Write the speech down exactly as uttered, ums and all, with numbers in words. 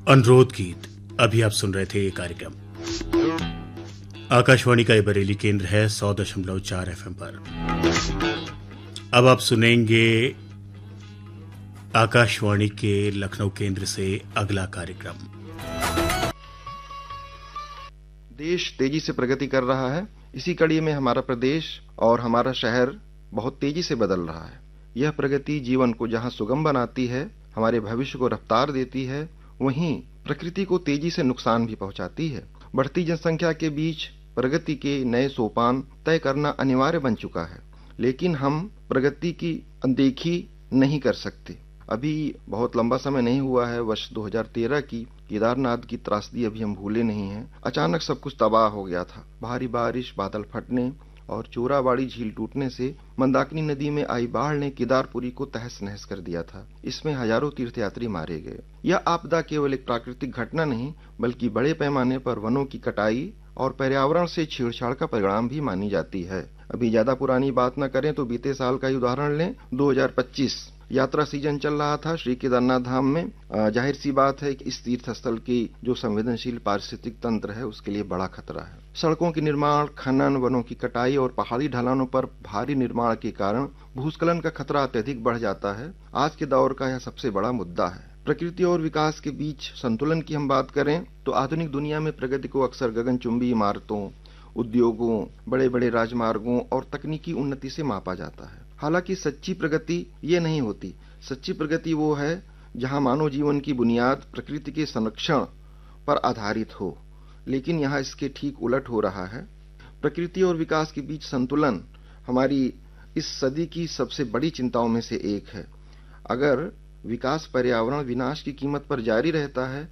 अनुरोध गीत अभी आप सुन रहे थे। ये कार्यक्रम आकाशवाणी का ये बरेली केंद्र है सौ दशमलव चार एफ एम पर। अब आप सुनेंगे आकाशवाणी के लखनऊ केंद्र से अगला कार्यक्रम। देश तेजी से प्रगति कर रहा है। इसी कड़ी में हमारा प्रदेश और हमारा शहर बहुत तेजी से बदल रहा है। यह प्रगति जीवन को जहां सुगम बनाती है, हमारे भविष्य को रफ्तार देती है, वहीं प्रकृति को तेजी से नुकसान भी पहुंचाती है। बढ़ती जनसंख्या के बीच प्रगति के नए सोपान तय करना अनिवार्य बन चुका है, लेकिन हम प्रगति की अनदेखी नहीं कर सकते। अभी बहुत लंबा समय नहीं हुआ है, वर्ष दो हज़ार तेरह की केदारनाथ की त्रासदी अभी हम भूले नहीं हैं। अचानक सब कुछ तबाह हो गया था। भारी बारिश, बादल फटने और चोराबाड़ी झील टूटने से मंदाकिनी नदी में आई बाढ़ ने केदारपुरी को तहस नहस कर दिया था। इसमें हजारों तीर्थयात्री मारे गए। यह आपदा केवल एक प्राकृतिक घटना नहीं, बल्कि बड़े पैमाने पर वनों की कटाई और पर्यावरण से छेड़छाड़ का परिणाम भी मानी जाती है। अभी ज्यादा पुरानी बात न करें तो बीते साल का ही उदाहरण लें। दो हज़ार पच्चीस यात्रा सीजन चल रहा था श्री केदारनाथ धाम में। जाहिर सी बात है कि इस तीर्थ स्थल की जो संवेदनशील पारिस्थितिक तंत्र है उसके लिए बड़ा खतरा है। सड़कों के निर्माण, खनन, वनों की कटाई और पहाड़ी ढलानों पर भारी निर्माण के कारण भूस्खलन का खतरा अत्यधिक बढ़ जाता है। आज के दौर का यह सबसे बड़ा मुद्दा है। प्रकृति और विकास के बीच संतुलन की हम बात करें तो आधुनिक दुनिया में प्रगति को अक्सर गगनचुंबी इमारतों, उद्योगों, बड़े बड़े राजमार्गों और तकनीकी उन्नति से मापा जाता है। हालांकि सच्ची प्रगति ये नहीं होती। सच्ची प्रगति वो है जहां मानव जीवन की बुनियाद प्रकृति के संरक्षण पर आधारित हो, लेकिन यहाँ इसके ठीक उलट हो रहा है। प्रकृति और विकास के बीच संतुलन हमारी इस सदी की सबसे बड़ी चिंताओं में से एक है। अगर विकास पर्यावरण विनाश की कीमत पर जारी रहता है